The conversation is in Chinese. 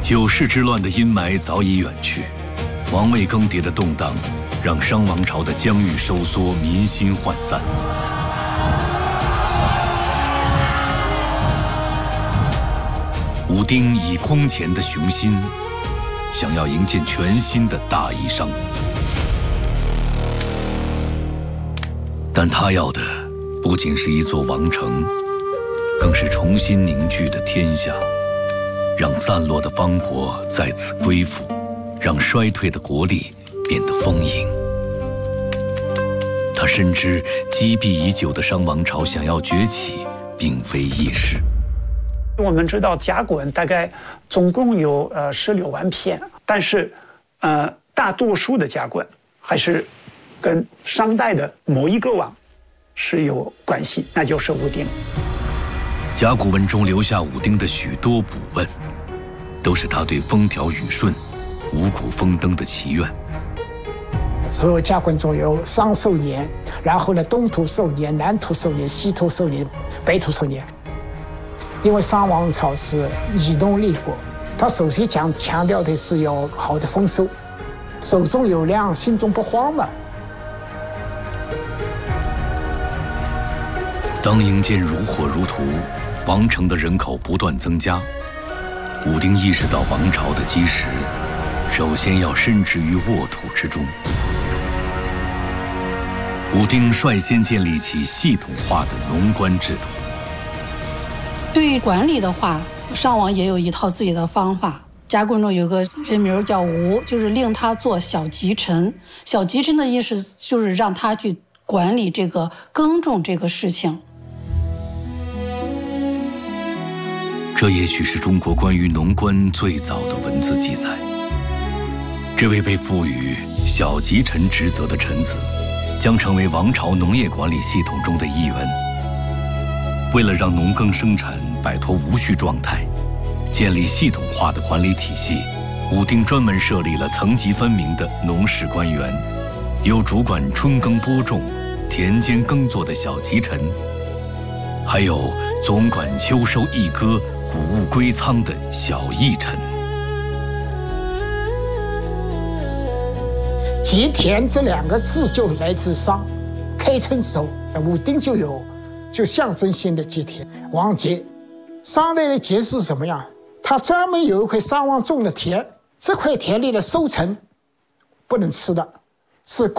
九世之乱的阴霾早已远去，王位更迭的动荡让商王朝的疆域收缩，民心涣散。武丁以空前的雄心，想要营建全新的大夷商，但他要的不仅是一座王城，更是重新凝聚的天下。让散落的邦国再次归附，让衰退的国力变得丰盈。他深知积弊已久的商王朝想要崛起，并非易事。 我们知道甲骨文大概总共有16万篇，但是大多数的甲骨文还是跟商代的某一个王是有关系，那就是武丁。 甲骨文中留下武丁的许多卜问，都是他对风调雨顺、五谷丰登的祈愿。 所有甲骨文中有商寿年，然后呢东土寿年、南土寿年、西土寿年、北土寿年。因为商王朝是以农立国，他首先强调的是要好的丰收，手中有粮，心中不慌嘛。 当营建如火如荼，王城的人口不断增加，武丁意识到王朝的基石，首先要深植于沃土之中。武丁率先建立起系统化的农官制度。 对于管理的话，商王也有一套自己的方法。甲骨文中有个人名叫吴，就是令他做小集臣。小集臣的意思就是让他去管理这个耕种这个事情。 这也许是中国关于农官最早的文字记载。这位被赋予小集臣职责的臣子，将成为王朝农业管理系统中的一员。为了让农耕生产摆脱无序状态，建立系统化的管理体系，武丁专门设立了层级分明的农事官员，有主管春耕播种、田间耕作的小集臣，还有总管秋收一割、谷物归仓的小议臣。 集田这2个字就来自商，开春时候武丁就象征性的集田王节。商代的节是什么样？他专门有一块商王种的田，这块田里的收成不能吃的，是